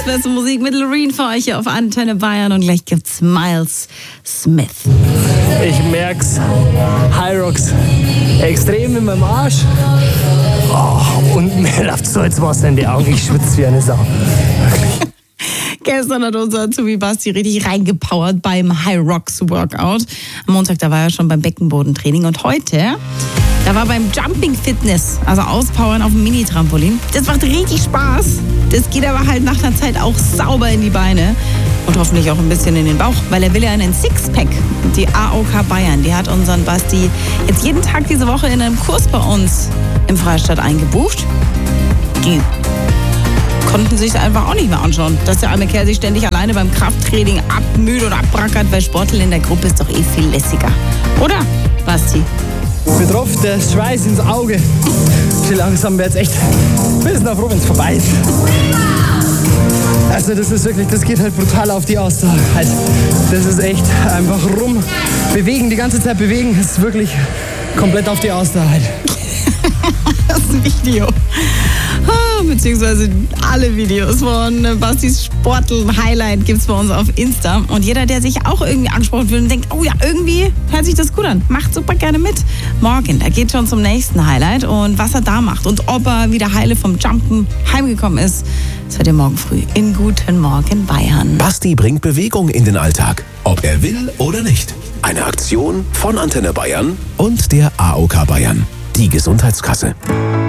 beste Musik mit Loreen für euch hier auf Antenne Bayern und gleich gibt's Miles Smith. Ich merk's, Hyrox, extrem in meinem Arsch. Oh, und mir läuft so jetzt Wasser in die Augen, ich schwitze wie eine Sau. Wirklich. Gestern hat unser Azubi Basti richtig reingepowert beim High Rocks Workout. Am Montag, da war er schon beim Beckenbodentraining und heute, da war beim Jumping Fitness, also Auspowern auf dem Mini-Trampolin. Das macht richtig Spaß. Das geht aber halt nach einer Zeit auch sauber in die Beine und hoffentlich auch ein bisschen in den Bauch, weil er will ja einen Sixpack. Die AOK Bayern, die hat unseren Basti jetzt jeden Tag diese Woche in einem Kurs bei uns im Freistaat eingebucht. Die konnten sich einfach auch nicht mehr anschauen, dass der arme Kerl sich ständig alleine beim Krafttraining abmüht oder abbrackert, weil Sporteln in der Gruppe ist doch eh viel lässiger. Oder, Basti? Mir tropft der Schweiß ins Auge. So langsam wird's echt ein bisschen froh, wenn's vorbei ist. Also das ist wirklich, das geht halt brutal auf die Ausdauer. Halt, das ist echt einfach bewegen, die ganze Zeit bewegen. Das ist wirklich komplett auf die Ausdauer halt. Das Video. Beziehungsweise alle Videos von Bastis Sporteln-Highlight gibt es bei uns auf Insta. Und jeder, der sich auch irgendwie angesprochen fühlt und denkt, oh ja, irgendwie hört sich das gut an, macht super gerne mit. Morgen, da geht schon zum nächsten Highlight. Und was er da macht und ob er wieder heile vom Jumpen heimgekommen ist, das hört ihr morgen früh in Guten Morgen Bayern. Basti bringt Bewegung in den Alltag, ob er will oder nicht. Eine Aktion von Antenne Bayern und der AOK Bayern, die Gesundheitskasse.